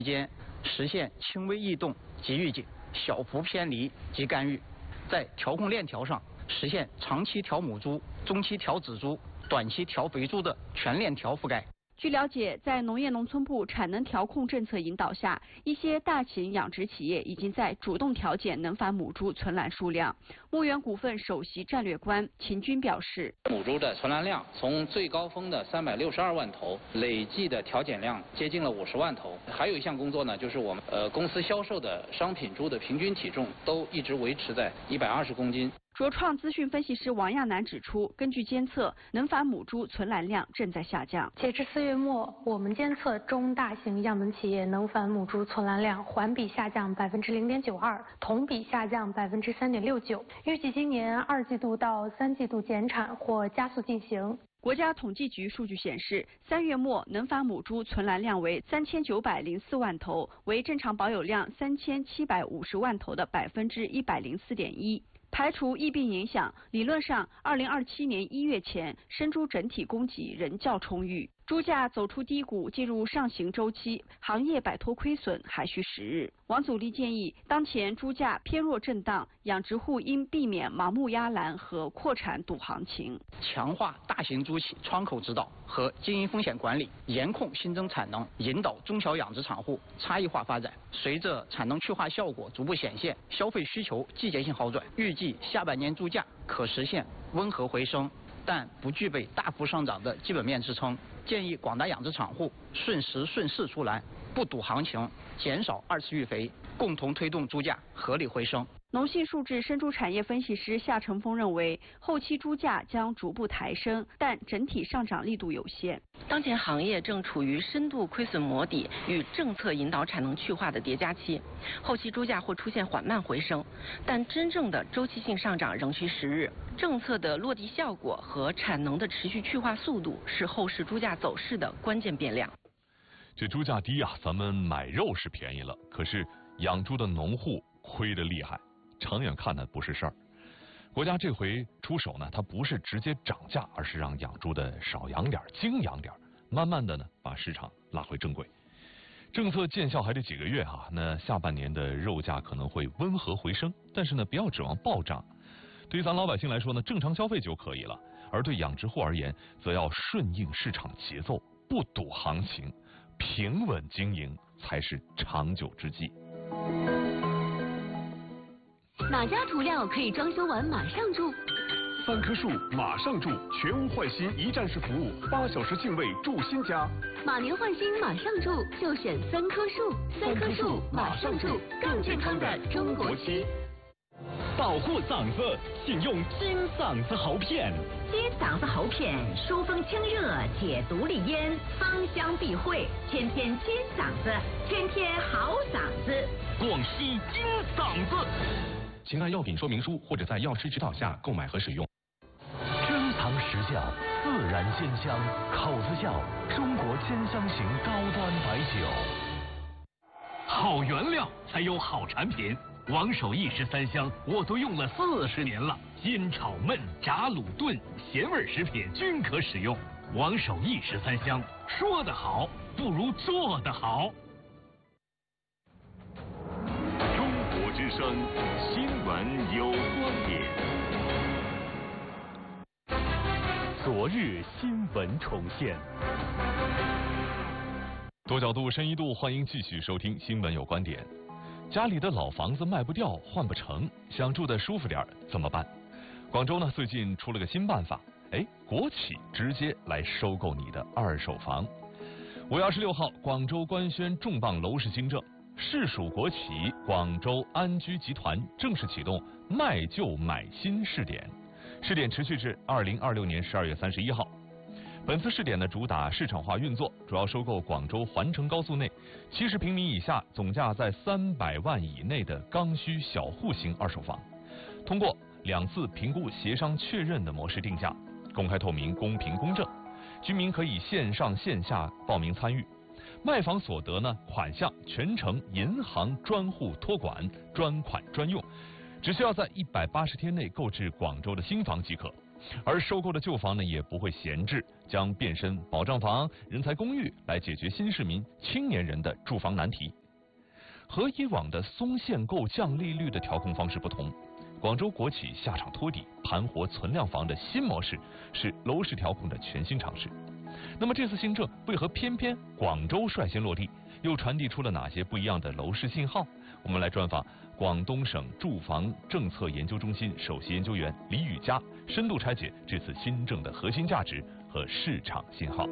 间实现轻微异动即预警，小幅偏离即干预，在调控链条上实现长期调母猪、中期调仔猪、短期调肥猪的全链条覆盖。 据了解，在农业农村部产能调控政策引导下，一些大型养殖企业已经在主动调减能繁母猪存栏数量。牧原股份首席战略官秦军表示， 母猪的存栏量从最高峰的362万头，累计的调减量接近了50万头。还有一项工作呢，就是我们公司销售的商品猪的平均体重都一直维持在120公斤。 卓创资讯分析师王亚楠指出，根据监测，能繁母猪存栏量正在下降。 截至4月末，我们监测中大型样本企业能繁母猪存栏量环比下降0.92%，同比下降3.69%。预计今年2季度到3季度减产或加速进行。 国家统计局数据显示，3月末能繁母猪存栏量为3904万头，为正常保有量3750万头的104.1%。排除疫病影响，理论上2027年1月前，生猪整体供给仍较充裕。猪价走出低谷，进入上行周期，行业摆脱亏损还需时日。王祖立建议，当前猪价偏弱震荡，养殖户应避免盲目压栏和扩产赌行情， 强化大型猪企窗口指导和经营风险管理，严控新增产能，引导中小养殖场户差异化发展。随着产能去化效果逐步显现，消费需求季节性好转，预计下半年猪价可实现温和回升，但不具备大幅上涨的基本面支撑。建议广大养殖场户顺时顺势出栏，不赌行情，减少2次育肥，共同推动猪价合理回升。 农信数据生猪产业分析师夏成峰认为，后期猪价将逐步抬升，但整体上涨力度有限。 当前行业正处于深度亏损磨底与政策引导产能去化的叠加期，后期猪价或出现缓慢回升，但真正的周期性上涨仍需时日。政策的落地效果和产能的持续去化速度是后市猪价走势的关键变量。 这猪价低啊，咱们买肉是便宜了，可是养猪的农户亏得厉害，长远看呢不是事儿。国家这回出手呢，它不是直接涨价，而是让养猪的少养点、精养点，慢慢的呢把市场拉回正轨。政策见效还得几个月啊，那下半年的肉价可能会温和回升，但是呢不要指望暴涨。对于咱老百姓来说呢，正常消费就可以了，而对养殖户而言，则要顺应市场节奏，不赌行情，平稳经营才是长久之计。 哪家涂料可以装修完马上住 ？3棵树马上住，全屋换新一站式服务，8小时净位住新家。 马年换新马上住，就选3棵树，3棵树马上住，更健康的中国漆。 保护嗓子，请用金嗓子喉片。 金嗓子喉片疏风清热，解毒利咽，芳香避秽，天天金嗓子，天天好嗓子。 广西金嗓子。 请按药品说明书或者在药师指导下购买和使用。 珍藏时效，自然鲜香，口子窖中国鲜香型高端白酒。 好原料才有好产品。王守义13香我都用了40年了，煎炒焖炸卤炖咸味食品均可使用。王守义13香，说得好不如做得好。 中国之声新闻有观点。 昨日新闻重现。 多角度、深一度，欢迎继续收听《新闻有观点》。家里的老房子卖不掉、换不成，想住得舒服点怎么办？广州呢最近出了个新办法，国企直接来收购你的二手房。5月26号，广州官宣重磅楼市新政，市属国企广州安居集团正式启动卖旧买新试点，试点持续至2026年12月31号。本次试点呢主打市场化运作，主要收购广州环城高速内70平米以下、总价在300万以内的刚需小户型二手房，通过2次评估协商确认的模式定价，公开透明、公平公正，居民可以线上线下报名参与。卖房所得呢款项全程银行专户托管，专款专用，只需要在180天内购置广州的新房即可。 而收购的旧房呢也不会闲置，将变身保障房、人才公寓来解决新市民、青年人的住房难题。和以往的松限购降利率的调控方式不同，广州国企下场托底盘活存量房的新模式是楼市调控的全新尝试。那么这次新政为何偏偏广州率先落地，又传递出了哪些不一样的楼市信号？我们来专访广东省住房政策研究中心首席研究员李宇佳，深度拆解这次新政的核心价值和市场信号。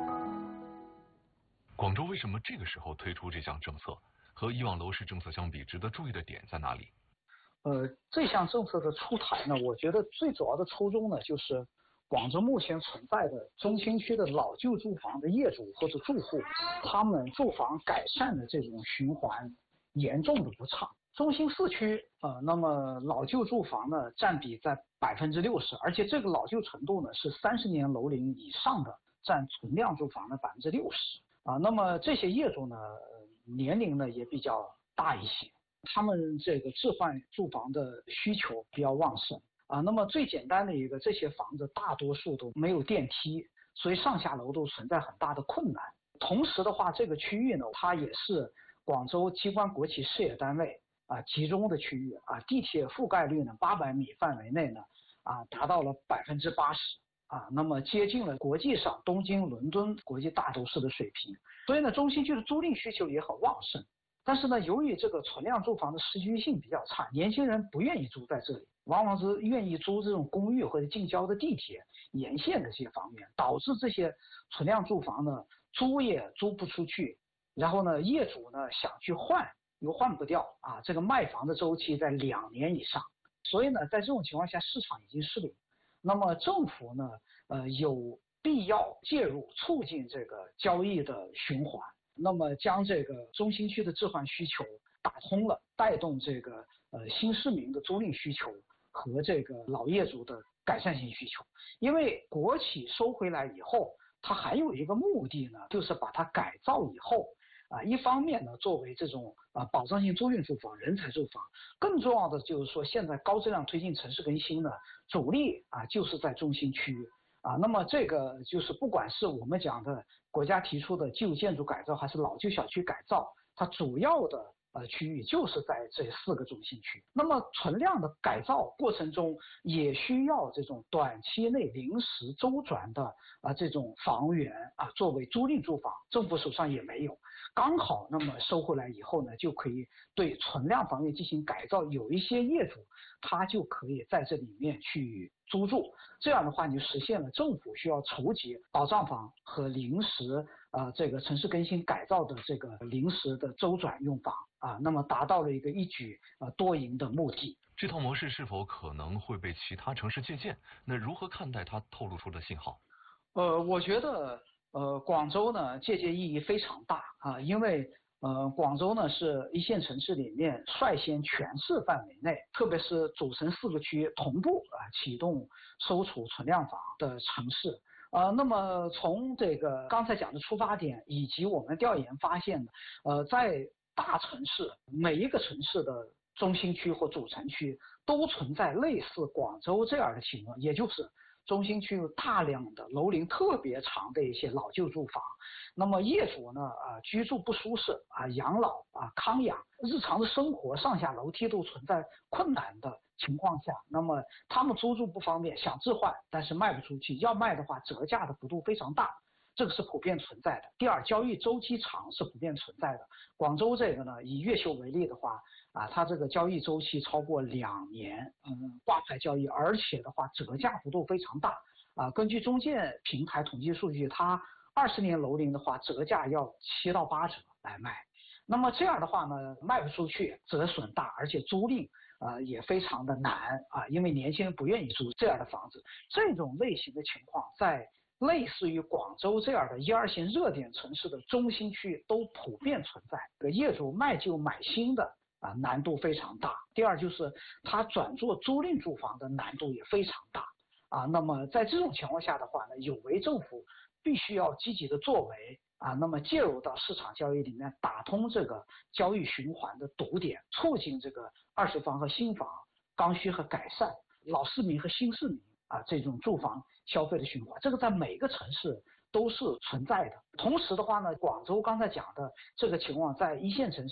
广州为什么这个时候推出这项政策？和以往楼市政策相比，值得注意的点在哪里？ 这项政策的出台呢，我觉得最主要的初衷呢，就是广州目前存在的中心区的老旧住房的业主或者住户，他们住房改善的这种循环严重的不畅。中心市区那么老旧住房呢占比在60%，而且这个老旧程度呢是30年楼龄以上的占存量住房的60%那么这些业主呢年龄呢也比较大一些，他们这个置换住房的需求比较旺盛那么最简单的一个，这些房子大多数都没有电梯，所以上下楼都存在很大的困难。同时的话，这个区域呢，它也是广州机关国企事业单位集中的区域地铁覆盖率呢800米范围内呢达到了80%那么接近了国际上东京、伦敦国际大都市的水平，所以呢，中心区的租赁需求也很旺盛。但是呢，由于这个存量住房的适居性比较差，年轻人不愿意住在这里，往往是愿意租这种公寓或者近郊的地铁沿线的这些房源，导致这些存量住房呢租也租不出去，然后呢，业主呢想去换又换不掉这个卖房的周期在2年以上，所以呢，在这种情况下，市场已经失灵。那么政府呢有必要介入促进这个交易的循环，那么将这个中心区的置换需求打通了，带动这个新市民的租赁需求和这个老业主的改善性需求。因为国企收回来以后，它还有一个目的呢，就是把它改造以后一方面呢作为这种保障性租赁住房、人才住房，更重要的就是说现在高质量推进城市更新呢，主力就是在中心区那么这个就是不管是我们讲的国家提出的旧建筑改造还是老旧小区改造，它主要的区域就是在这4个中心区。那么存量的改造过程中也需要这种短期内临时周转的这种房源作为租赁住房，政府手上也没有，刚好那么收回来以后呢，就可以对存量房源进行改造，有一些业主他就可以在这里面去租住，这样的话你就实现了政府需要筹集保障房和临时这个城市更新改造的这个临时的周转用房那么达到了一个一举多赢的目的。 这套模式是否可能会被其他城市借鉴？那如何看待它透露出的信号？ 我觉得广州呢借鉴意义非常大因为广州呢是一线城市里面率先全市范围内，特别是主城4个区同步启动收储存量房的城市那么从这个刚才讲的出发点以及我们调研发现的在大城市每一个城市的中心区或主城区都存在类似广州这样的情况，也就是中心区有大量的楼龄特别长的一些老旧住房，那么业主呢居住不舒适养老康养，日常的生活上下楼梯都存在困难的情况下，那么他们租住不方便，想置换但是卖不出去，要卖的话折价的幅度非常大，这个是普遍存在的。第二，交易周期长是普遍存在的。广州这个呢，以越秀为例的话它这个交易周期超过2年挂牌交易，而且的话折价幅度非常大根据中介平台统计数据，它20年楼龄的话折价要7到8折来卖，那么这样的话呢卖不出去，折损大，而且租赁也非常的难因为年轻人不愿意租这样的房子。这种类型的情况在类似于广州这样的1、2线热点城市的中心区都普遍存在，业主卖旧买新的难度非常大。第二就是他转做租赁住房的难度也非常大那么在这种情况下的话呢，有为政府必须要积极的作为那么介入到市场交易里面，打通这个交易循环的堵点，促进这个二手房和新房刚需和改善，老市民和新市民这种住房消费的循环，这个在每个城市都是存在的。同时的话呢，广州刚才讲的这个情况，在一线城市